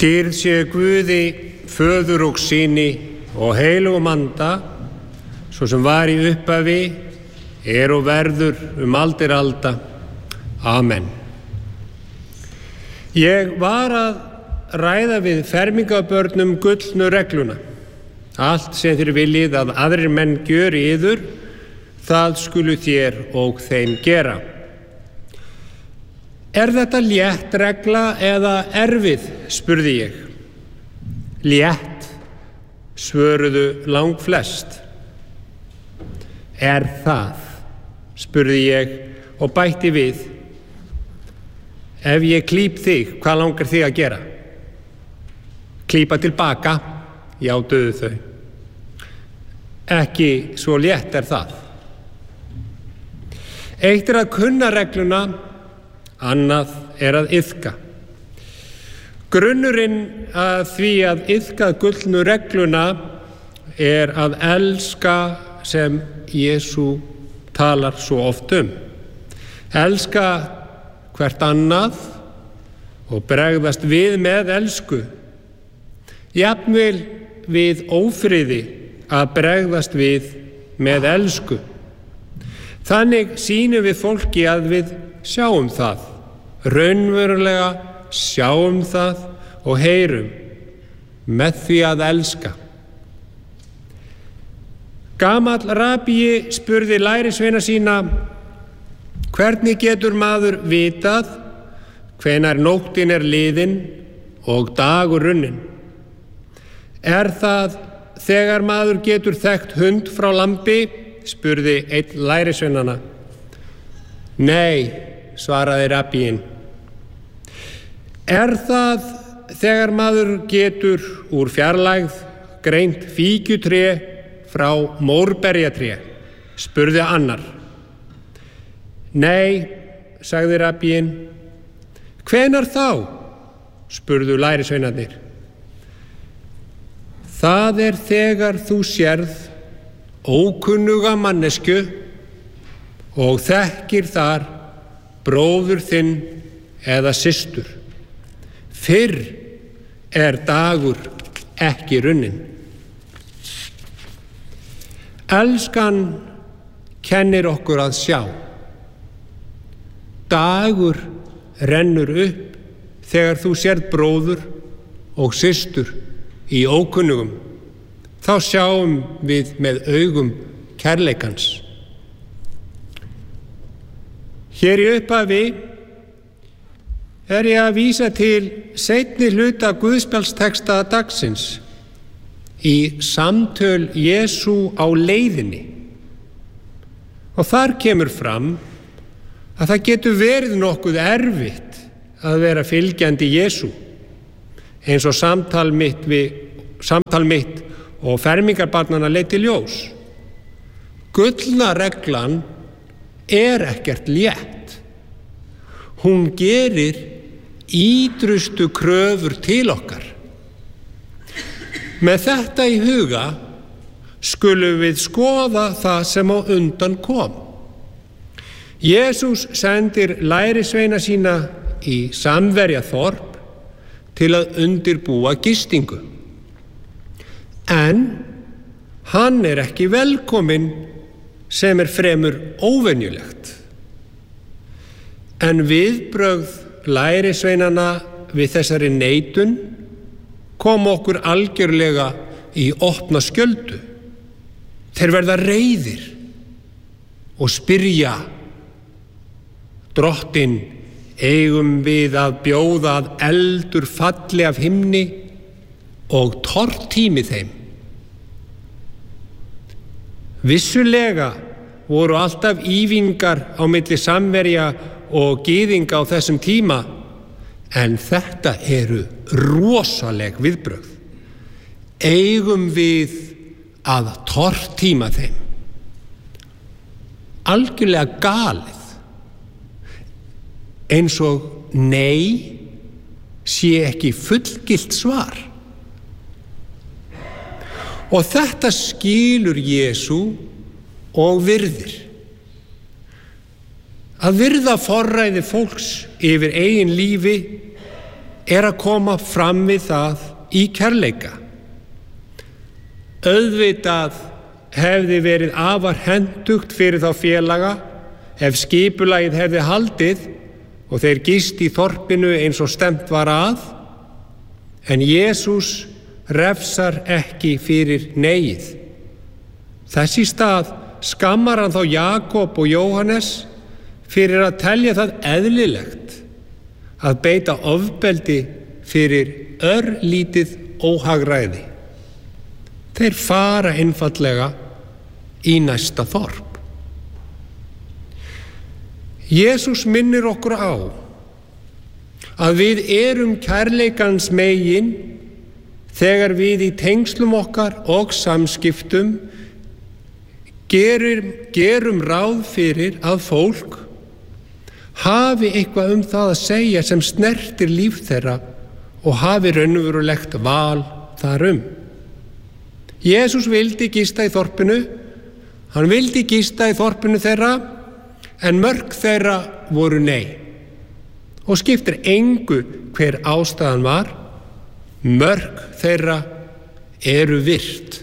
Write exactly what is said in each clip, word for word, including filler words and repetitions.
Dýrð sé Guði, Föður og Syni og heilugum anda, svo sem var í upphafi, er og verður um aldir alda. Amen. Ég var að ræða við fermingarbörnum gullnu regluna. Allt sem þér viljið að aðrir menn gjöri yður, það skulu þér og þeim gera. Er þetta létt regla eða erfið, spurði ég. Létt, svöruðu langflest. Er það, spurði ég og bætti við. Ef ég klíp þig, hvað langar þig að gera? Klípa tilbaka, játuðu þau. Ekki svo létt er það. Eitt er að kunna regluna, annað er að iðka. Grunnurinn að því að iðka gullnu regluna er að elska sem Jesú talar svo oft um. Elska hvert annað og bregðast við með elsku. Jafnvel við ófriði að bregðast við með elsku. Þannig sýnum við fólki að við sjáum það, raunverulega sjáum það og heyrum með því að elska. Gamall rabbi spurði lærisveina sína, hvernig getur maður vitað hvenær nóttin er liðin og dagur runnin? Er það þegar maður getur þekkt hund frá lambi? Spurði einn lærisveinanna. Nei, svaraði rabbiinn. Er það þegar maður getur úr fjarlægð greint fíkjutré frá mórberjatré? Spurði annar. Nei, sagði rabbiinn. Hvenær þá? Spurðu lærisveinarnir. Það er þegar þú sérð ókunnuga mannesku og þekkir þar bróður þinn eða systur. Fyrr er dagur ekki runnin. Elskan kennir okkur að sjá. Dagur rennur upp þegar þú sérð bróður og systur í ókunnugum. Þá sjáum við með augum kærleikans. Hér í upphafi er ég að vísa til seinni hluta guðspjallsteksta dagsins í samtöl Jesú á leiðinni. Og þar kemur fram að það getur verið nokkuð erfitt að vera fylgjandi Jesú, eins og samtal mitt, við, samtal mitt og fermingarbarnanna leiddi í ljós. Gullna reglan er ekkert létt. Hún gerir ýtrustu kröfur til okkar. Með þetta í huga skulum við skoða það sem á undan kom. Jesús sendir lærisveina sína í Samverjaþorp til að undirbúa gistingu. En hann er ekki velkominn, sem er fremur óvenjulegt. En viðbrögð lærisveinanna við þessari neitun kom okkur algjörlega í opna skjöldu. Þeir verða reiðir og spyrja, Drottinn, eigum við að bjóða að eldur falli af himni og tortími þeim? Vissulega voru alltaf ýfingar á milli Samverja og gyðinga á þessum tíma, en þetta eru rosaleg viðbrögð. Eigum við að tortíma þeim? Algjörlega galið. Eins og nei sé ekki fullgilt svar. Og þetta skilur Jesú og virðir. Að virða forræði fólks yfir eigin lífi er að koma fram við það í kærleika. Auðvitað hefði verið afar hentugt fyrir þá félaga ef skipulagið hefði haldið og þeir gist í þorpinu eins og stemt var að, en Jesús refsar ekki fyrir neyið. Þess í stað skammar hann þá Jakob og Jóhannes fyrir að telja það eðlilegt að beita ofbeldi fyrir örlítið óhagræði. Þeir fara einfaldlega í næsta þorp. Jesús minnir okkur á að við erum kærleikans megin þegar við í tengslum okkar og samskiptum gerum, gerum ráð fyrir að fólk hafi eitthvað um það að segja sem snertir líf þeirra og hafi raunverulegt val þarum. Jesús vildi gista í þorpinu, hann vildi gista í þorpinu þeirra, en mörk þeirra voru nei. Og skiptir engu hver ástæðan var, mörk þeirra eru virt.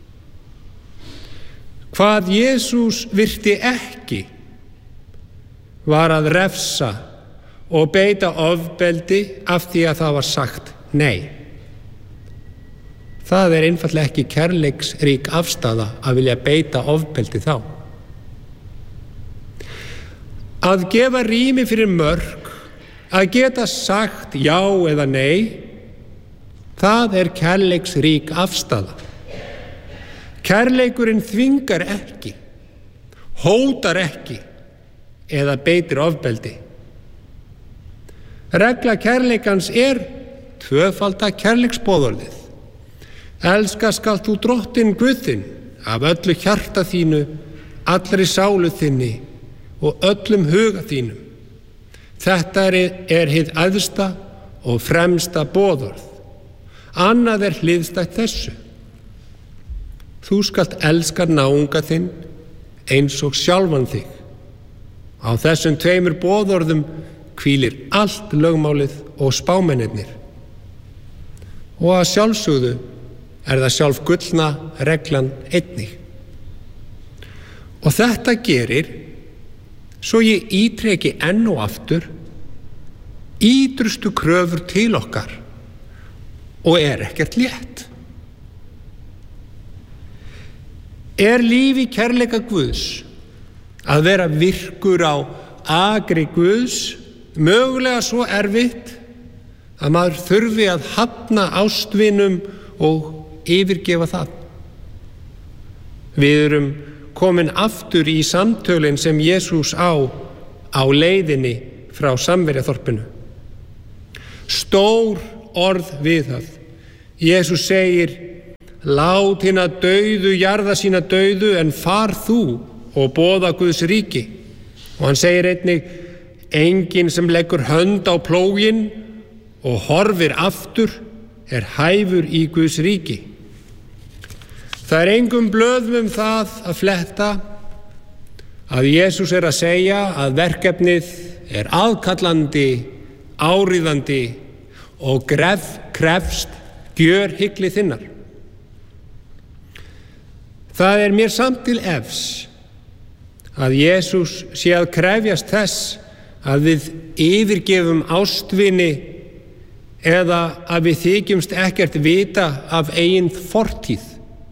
Hvað Jesús virti ekki var að refsa og beita ofbeldi af því að það var sagt nei. Það er einfaldlega ekki kærleiksrík afstaða að vilja beita ofbeldi þá. Að gefa rými fyrir mörk, að geta sagt já eða nei, það er kærleiksrík afstaða. Kærleikurinn þvingar ekki, hótar ekki eða beitir ofbeldi. Regla kærleikans er tvöfalda kærleiksboðorðið. Elska skalt þú drottinn Guð þinn af öllu hjarta þínu, allri sálu þinni og öllum huga þínum. Þetta er, er hið æðsta og fremsta boðorð. Annað er hliðstætt þessu. Þú skalt elska náunga þinn eins og sjálfan þig. Á þessum tveimur boðorðum hvílir allt lögmálið og spámennirnir. Og að sjálfsögðu er það sjálf gullna reglan einnig. Og þetta gerir, svo ég ítreki enn og aftur, ýtrustu kröfur til okkar og er ekkert létt. Er lífi kærleika Guðs að vera virkur á agri Guðs mögulega svo erfitt að maður þurfi að hafna ástvinum og yfirgefa það? Við erum komin aftur í samtölin sem Jesús á á leiðinni frá Samverjaþorpinu. Stór orð við það. Jesús segir: lát hina dauðu jarða sína dauðu en far þú og boða Guðs ríki. Og hann segir einnig: enginn sem leggur hönd á plóginn og horfir aftur er hæfur í Guðs ríki. Það er engum blöðum um það að fletta að Jesús er að segja að verkefnið er aðkallandi, áríðandi og gref, krefst gjörhygli þinnar. Það er mér samt til efs að Jesús sé að krefjast þess að við yfirgefum ástvini eða að við þykjumst ekkert vita af eigin fortíð.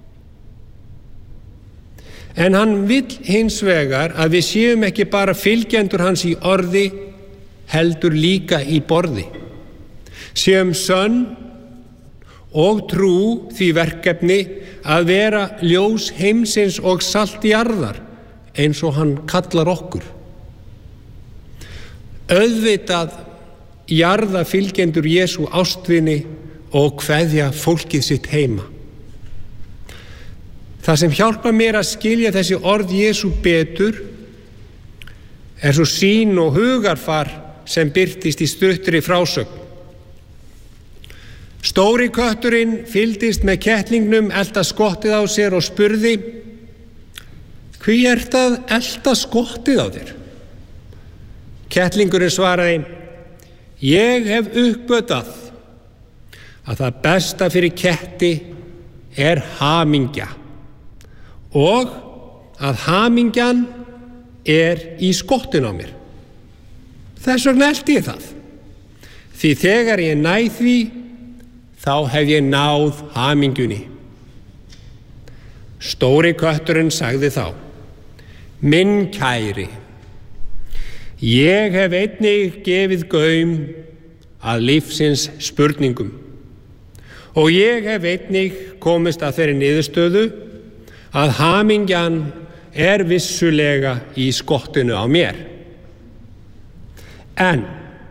En hann vill hins vegar að við séum ekki bara fylgjendur hans í orði, heldur líka í borði. Séum sönn og trú því verkefni að vera ljós heimsins og salt jarðar, eins og hann kallar okkur. Auðvitað jarða fylgjendur Jesú ástvini og kveðja fólkið sitt heima. Það sem hjálpar mér að skilja þessi orð Jesú betur er svo sýn og hugarfar sem birtist í stuttri frásögn. Stóri kötturinn fylgdist með kettlingnum elta skottið á sér og spurði: hví ert að elta skottið á þér? Kettlingurinn svaraði: Ég hef uppgötvað að það besta fyrir ketti er hamingja og að hamingjan er í skottinu á mér. Þess vegna elti ég það. Því þegar ég næ því, þá hef ég náð hamingjunni. Stóri kötturinn sagði þá: Minn kæri, ég hef einnig gefið gaum að lífsins spurningum og ég hef einnig komist að þeirri niðurstöðu að hamingjan er vissulega í skottinu á mér. En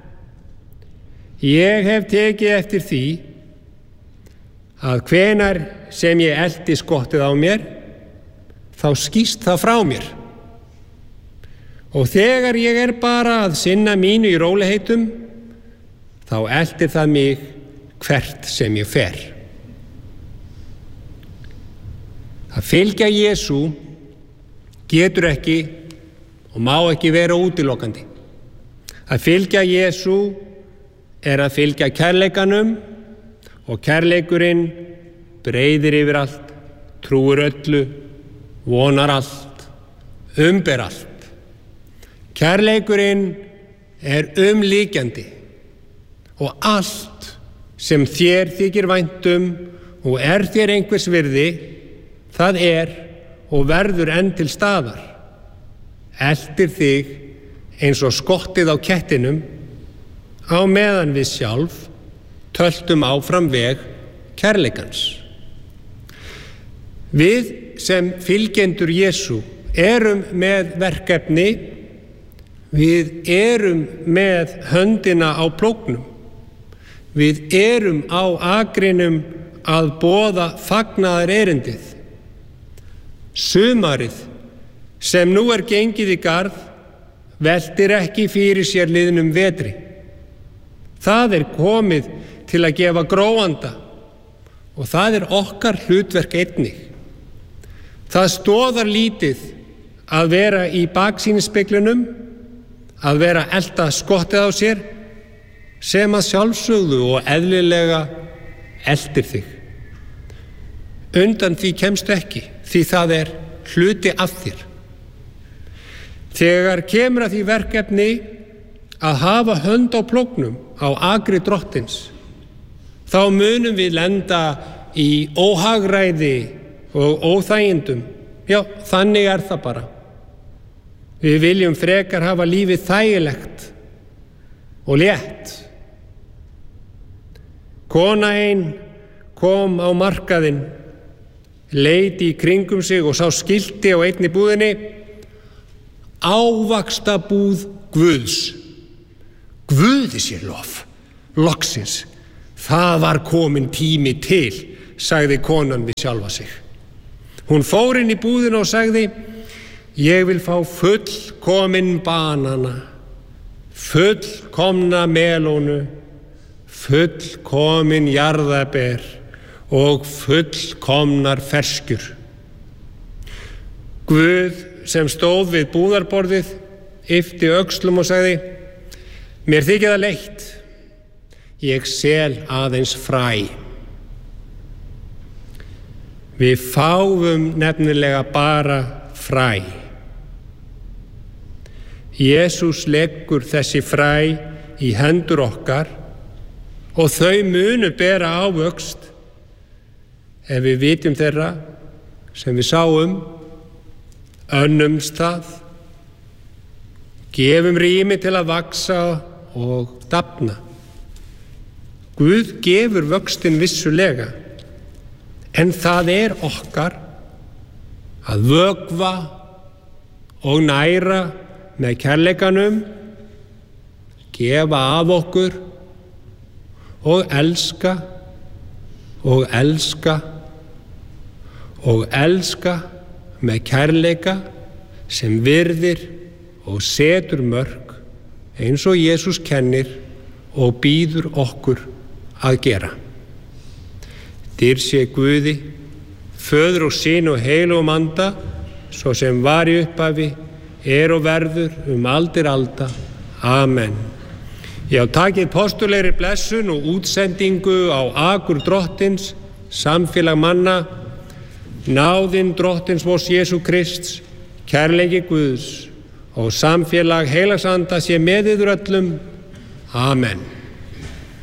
ég hef tekið eftir því að hvenær sem ég elti skottið á mér, þá skýst það frá mér. Og þegar ég er bara að sinna mínu í róliheitum, þá eltir það mig hvert sem ég fer. Að fylgja Jesú getur ekki og má ekki vera útilokandi. Að fylgja Jesú er að fylgja kærleikanum og kærleikurinn breiðir yfir allt, trúir öllu, vonar allt, umber allt. Kærleikurinn er umlíkjandi og allt sem þér þykir vænt um og er þér einhvers virði, það er og verður enn til staðar. Eltir þig eins og skottið á kettinum á meðan við sjálf töltum áfram veg kærleikans. Við sem fylgjendur Jesú erum með verkefni, við erum með höndina á plóknum, við erum á akrinum að boða fagnaðar erindið. Sumarið sem nú er gengið í garð veltir ekki fyrir sér liðnum vetri. Það er komið til að gefa gróanda og það er okkar hlutverk einnig. Það stoðar lítið að vera í baksýnisspeglinum, að vera að elta skottið á sér, sem að sjálfsögðu og eðlilega eltir þig. Undan því kemstu ekki, því það er hluti af þér. Þegar kemur að því verkefni að hafa hönd á plóknum á akri drottins, þá munum við lenda í óhagræði og óþægindum. Já, þannig er það bara. Við viljum frekar hafa lífið þægilegt og létt. Kona ein kom á markaðinn, leit í kringum sig og sá skilti á einni búðinni: Ávaxtabúð Guðs. Guði sé lof, loksins. Það var komin tími til, sagði konan við sjálfa sig. Hún fór inn í búðina og sagði: Ég vil fá fullkomin banana, fullkomna melónu, fullkomin jarðaber og fullkomnar ferskjur. Guð sem stóð við búðarborðið yppti öxlum og sagði: Mér þykir það leitt. Ég sel aðeins fræ. Við fáum nefnilega bara fræ. Jesús leggur þessi fræ í hendur okkar og þau munu bera ávöxt ef við vitum þeirra sem við sáum, önnumst það, gefum rými til að vaxa og dafna. Guð gefur vöxtin vissulega, en það er okkar að vökva og næra með kærleikanum, gefa af okkur og elska og elska og elska með kærleika sem virðir og setur mörk eins og Jesús kennir og býður okkur að gera. Dýr sé Guði, Föður og Syni og heilögum anda, svo sem var í upphafi, er og verður um aldir alda. Amen. Já, takið postulegri blessun og útsendingu á akur drottins, samfélag manna, náðin drottins vors Jesú Krists, kærleiki Guðs og samfélag heilags anda sé með yður öllum. Amen.